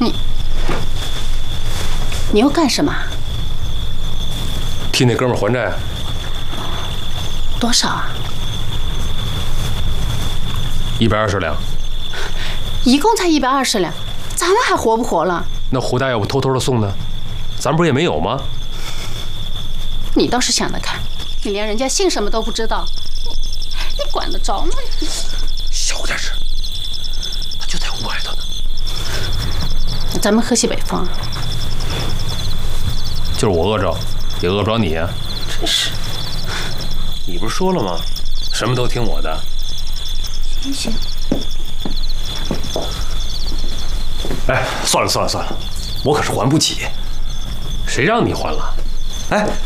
你又干什么？ 替那哥们还债。 多少啊 ？120两。 一共才120两，咱们还活不活了？ 那胡大要不偷偷的送呢？咱不是也没有吗？ 你倒是想得开，你连人家姓什么都不知道，你管得着吗？ 小点声，他就在屋外头呢。 咱们喝西北风。 就是我饿着，也饿不着你啊！ 真是，你不是说了吗？ 什么都听我的。 行。 哎，算了，我可是还不起。 谁让你还了？ 哎。